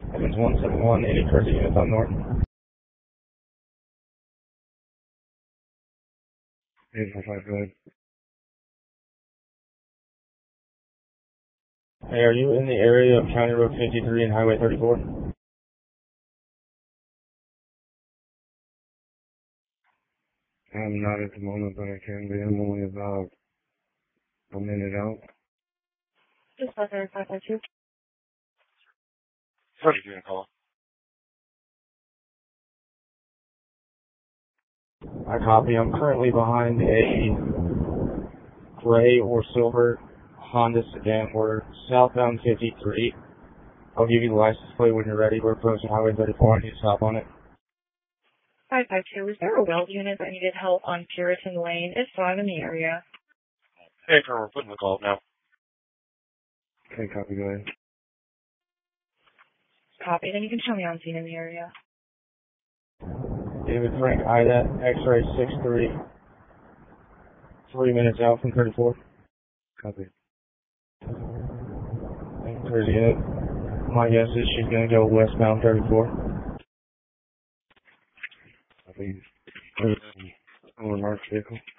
Evans 171, any Jersey units on north. 845, go ahead. Hey, are you in the area of County Road 53 and Highway 34? I'm not at the moment, but I can be. I'm only about a minute out. Just 552. What are you doing, call? I copy. I'm currently behind a gray or silver Honda sedan. We're southbound 53. I'll give you the license plate when you're ready. We're approaching Highway 34. I need to stop on it. 552. Is there a weld unit that needed help on Puritan Lane? It's 5 in the area. Hey, Colonel, we're putting the call up now. Okay, copy. Go ahead. Copy. Then you can show me on scene in the area. David Frank, IDA, X-ray 63. 3 minutes out from 34. Copy. There's a unit. My guess is she's going to go westbound 34. Copy. Unmarked vehicle.